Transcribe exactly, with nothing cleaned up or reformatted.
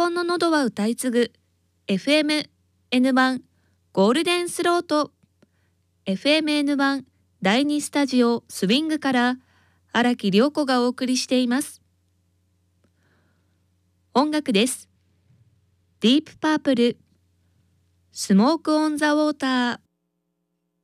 本の喉は歌い継ぐ エフエムエヌワン ゴールデンスロート エフエムエヌワン だいにスタジオスウィングから荒木涼子がお送りしています。音楽です。ディープパープルスモークオンザウォーター。